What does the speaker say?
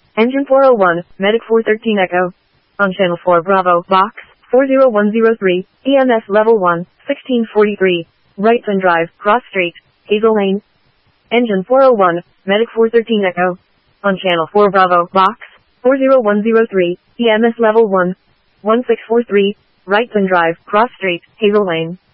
Engine 401, Medic 413 Echo. On Channel 4 Bravo, Box 40103, EMS Level 1, 1643. Right Turn Drive, Cross Street, Hazel Lane. Engine 401, Medic 413 Echo. On Channel 4 Bravo, Box 40103, EMS Level 1, 1643. Right Turn Drive, Cross Street, Hazel Lane.